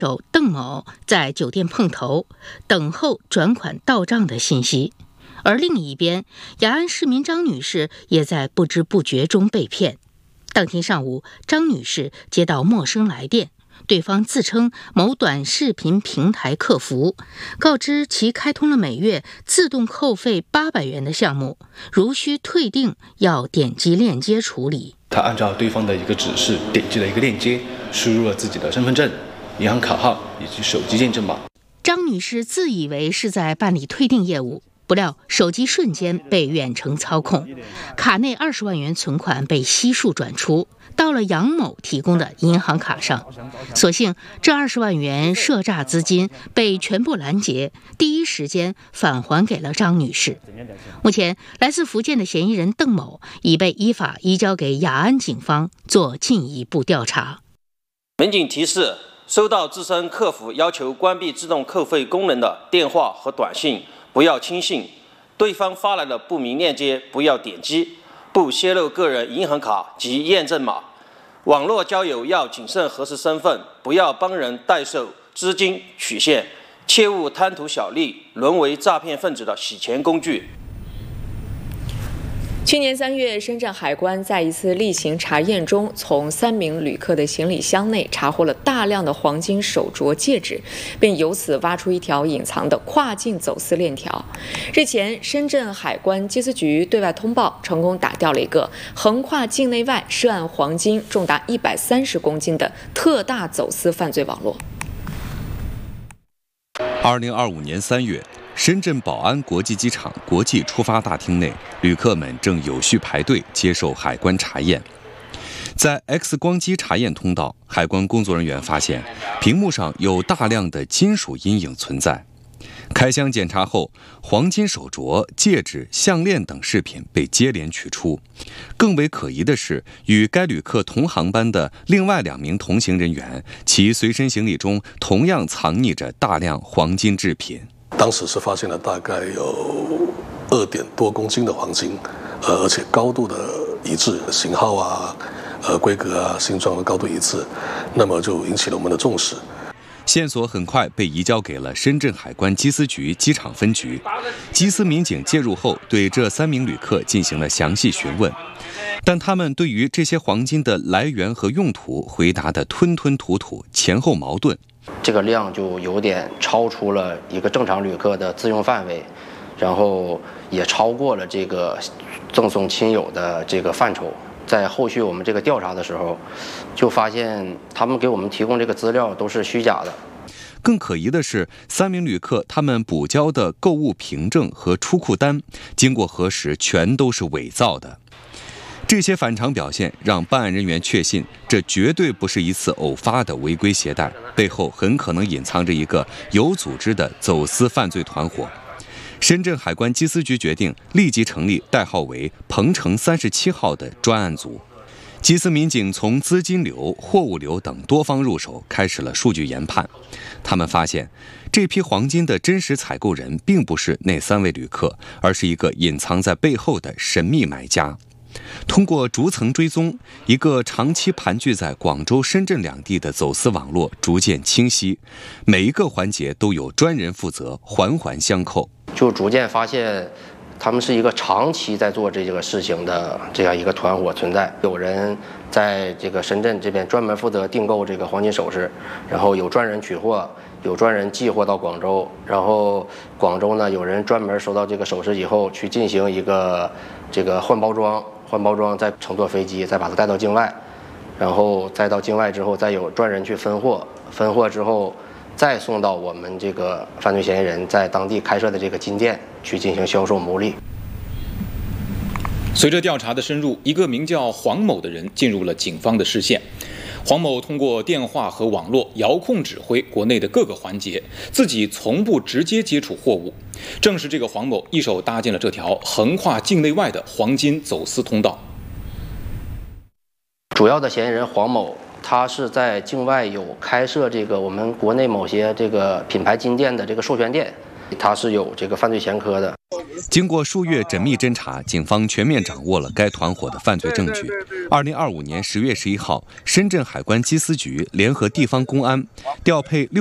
手邓某在酒店碰头，等候转款到账的信息。而另一边，雅安市民张女士也在不知不觉中被骗。当天上午，张女士接到陌生来电，对方自称某短视频平台客服，告知其开通了每月自动扣费800元的项目，如需退订要点击链接处理。 他按照对方的一个指示，点击了一个链接，输入了自己的身份证、银行卡号以及手机验证码。 张女士自以为是在办理退订业务，不料手机瞬间被远程操控，卡内20万元存款被悉数转出，到了杨某提供的银行卡上。所幸这20万元涉诈资金被全部拦截，第一时间返还给了张女士。目前，来自福建的嫌疑人邓某已被依法移交给雅安警方做进一步调查。 民警提示，收到自称客服要求关闭自动扣费功能的电话和短信，不要轻信，对方发来的不明链接不要点击，不泄露个人银行卡及验证码。网络交友要谨慎核实身份，不要帮人代售资金曲线，切勿贪图小利，沦为诈骗分子的洗钱工具。 去年3月，深圳海关在一次例行查验中，从3名旅客的行李箱内查获了大量的黄金手镯戒指，并由此挖出一条隐藏的跨境走私链条。日前，深圳海关缉私局对外通报，成功打掉了一个横跨境内外涉案黄金重达130公斤的特大走私犯罪网络。 2025年3月，深圳宝安国际机场国际出发大厅内，旅客们正有序排队接受海关查验。在 X 光机查验通道，海关工作人员发现屏幕上有大量的金属阴影存在。开箱检查后，黄金手镯、戒指、项链等饰品被接连取出。更为可疑的是，与该旅客同航班的另外2名同行人员，其随身行李中同样藏匿着大量黄金制品。 当时是发现了大概有2点多公斤的黄金，而且高度的一致，型号啊、规格啊、形状的高度一致，那么就引起了我们的重视。 线索很快被移交给了深圳海关缉私局机场分局。缉私民警介入后，对这3名旅客进行了详细询问，但他们对于这些黄金的来源和用途回答的吞吞吐吐，前后矛盾。 这个量就有点超出了一个正常旅客的自用范围，然后也超过了这个赠送亲友的这个范畴。在后续我们这个调查的时候，就发现他们给我们提供这个资料都是虚假的。 更可疑的是，3名旅客他们补交的购物凭证和出库单，经过核实全都是伪造的。这些反常表现让办案人员确信，这绝对不是一次偶发的违规携带，背后很可能隐藏着一个有组织的走私犯罪团伙。深圳海关缉私局决定立即成立代号为鹏程37号的专案组。缉私民警从资金流、货物流等多方入手，开始了数据研判。他们发现，这批黄金的真实采购人并不是那3位旅客，而是一个隐藏在背后的神秘买家。通过逐层追踪，一个长期盘踞在广州、深圳2地的走私网络逐渐清晰，每一个环节都有专人负责，环环相扣。 就逐渐发现，他们是一个长期在做这个事情的这样一个团伙存在。有人在这个深圳这边专门负责订购这个黄金首饰，然后有专人取货，有专人寄货到广州，然后广州呢有人专门收到这个首饰以后去进行一个这个换包装再乘坐飞机再把它带到境外，然后再到境外之后再有专人去分货之后再送到我们这个犯罪嫌疑人在当地开设的这个金店去进行销售牟利。 随着调查的深入，一个名叫黄某的人进入了警方的视线。黄某通过电话和网络遥控指挥国内的各个环节，自己从不直接接触货物。正是这个黄某一手搭建了这条横跨境内外的黄金走私通道。 主要的嫌疑人黄某，他是在境外有开设这个我们国内某些这个品牌金店的这个授权店，他是有这个犯罪前科的。 经过数月缜密侦查，警方全面掌握了该团伙的犯罪证据。2025年10月11号，深圳海关缉私局联合地方公安调配